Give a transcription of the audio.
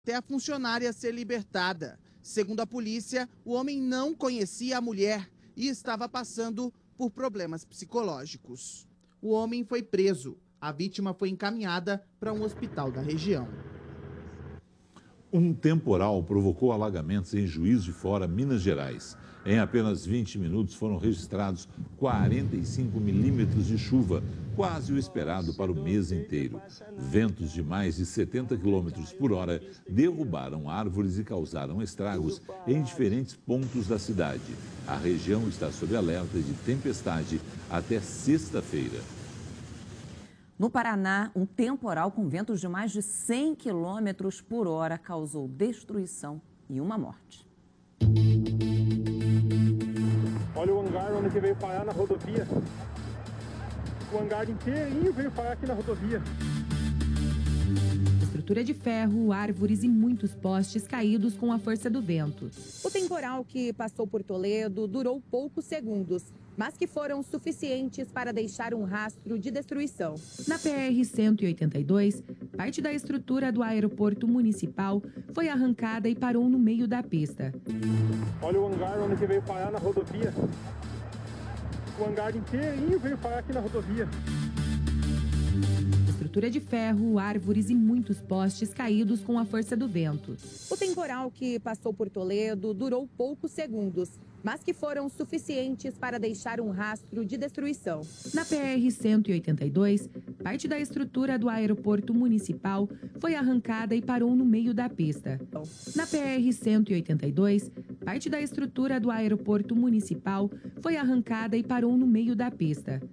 até a funcionária ser libertada. Segundo a polícia, o homem não conhecia a mulher e estava passando por problemas psicológicos. O homem foi preso. A vítima foi encaminhada para um hospital da região. Um temporal provocou alagamentos em Juiz de Fora, Minas Gerais. Em apenas 20 minutos foram registrados 45 milímetros de chuva, quase o esperado para o mês inteiro. Ventos de mais de 70 quilômetros por hora derrubaram árvores e causaram estragos em diferentes pontos da cidade. A região está sob alerta de tempestade até sexta-feira. No Paraná, um temporal com ventos de mais de 100 quilômetros por hora causou destruição e uma morte. Olha o hangar onde veio parar na rodovia. O hangar inteirinho veio parar aqui na rodovia. Estrutura de ferro, árvores e muitos postes caídos com a força do vento. O temporal que passou por Toledo durou poucos segundos, mas que foram suficientes para deixar um rastro de destruição. Na PR-182, parte da estrutura do aeroporto municipal foi arrancada e parou no meio da pista. Olha o hangar onde veio parar na rodovia. O hangar inteirinho veio parar aqui na rodovia. Estrutura de ferro, árvores e muitos postes caídos com a força do vento. O temporal que passou por Toledo durou poucos segundos, mas que foram suficientes para deixar um rastro de destruição. Na PR-182, parte da estrutura do aeroporto municipal foi arrancada e parou no meio da pista. Na PR-182, parte da estrutura do aeroporto municipal foi arrancada e parou no meio da pista.